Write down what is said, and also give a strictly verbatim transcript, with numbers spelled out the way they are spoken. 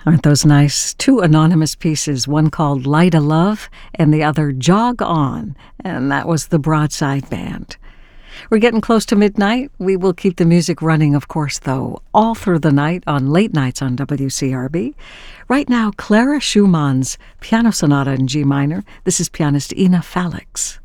Aren't those nice? Two anonymous pieces, one called Light o' Love and the other Jog On, and that was the Broadside Band. We're getting close to midnight. We will keep the music running, of course, though, all through the night on late nights on W C R B. Right now, Clara Schumann's Piano Sonata in G minor. This is pianist Ina Felix.